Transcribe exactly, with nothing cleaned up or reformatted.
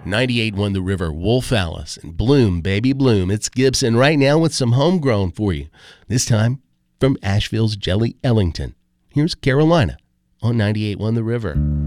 ninety-eight point one The River, Wolf Alice, and Bloom, Baby Bloom. It's Gibson right now with some homegrown for you. This time from Asheville's Jelly Ellington. Here's Carolina on ninety-eight point one The River.